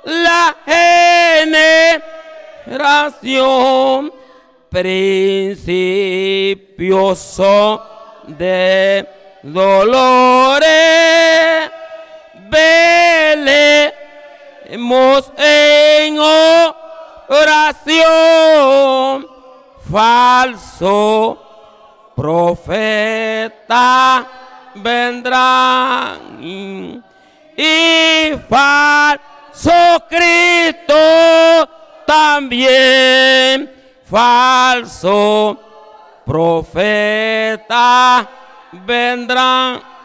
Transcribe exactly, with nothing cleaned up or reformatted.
la generación principioso de dolores. Velemos en oración. Falso profeta vendrán y falso Cristo también. Falso profeta vendrán